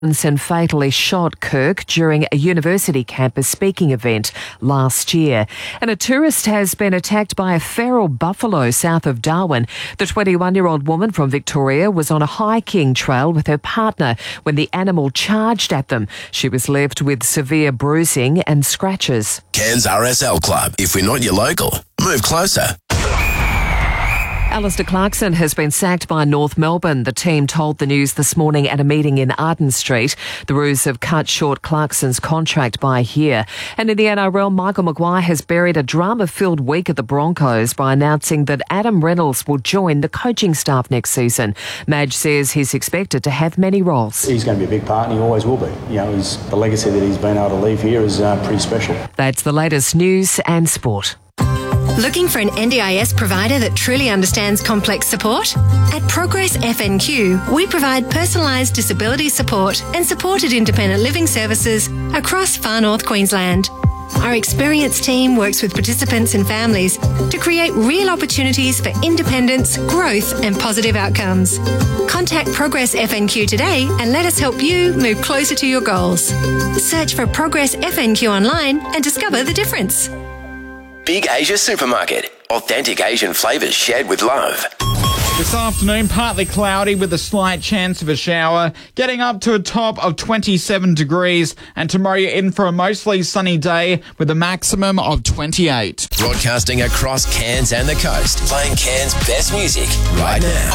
and fatally shot Kirk during a university campus speaking event last year. And a tourist has been attacked by a feral buffalo south of Darwin. The 21-year-old woman from Victoria was on a hiking trail with her partner when the animal charged at them. She was left with severe bruising and scratches. Cairns RSL Club. If we're not your local, move closer. Alistair Clarkson has been sacked by North Melbourne. The team told the news this morning at a meeting in Arden Street. The Roos have cut short Clarkson's contract by a year. And in the NRL, Michael Maguire has buried a drama-filled week at the Broncos by announcing that Adam Reynolds will join the coaching staff next season. Madge says he's expected to have many roles. He's going to be a big part and he always will be. You know, the legacy that he's been able to leave here is pretty special. That's the latest news and sport. Looking for an NDIS provider that truly understands complex support? At Progress FNQ, we provide personalised disability support and supported independent living services across far north Queensland. Our experienced team works with participants and families to create real opportunities for independence, growth and positive outcomes. Contact Progress FNQ today and let us help you move closer to your goals. Search for Progress FNQ online and discover the difference. Big Asia Supermarket. Authentic Asian flavours shared with love. This afternoon, partly cloudy with a slight chance of a shower, getting up to a top of 27 degrees. And tomorrow you're in for a mostly sunny day with a maximum of 28. Broadcasting across Cairns and the coast. Playing Cairns' best music right now.